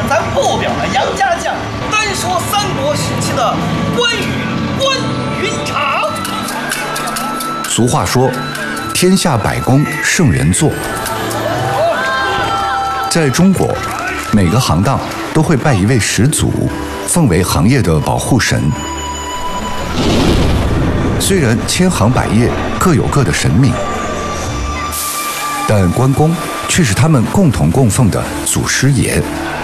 咱不表了杨家将，单说三国时期的关羽关云长。 俗话说，天下百工圣人做。在中国，每个行当都会拜一位始祖，奉为行业的保护神。虽然千行百业各有各的神明，但关公却是他们共同供奉的祖师爷。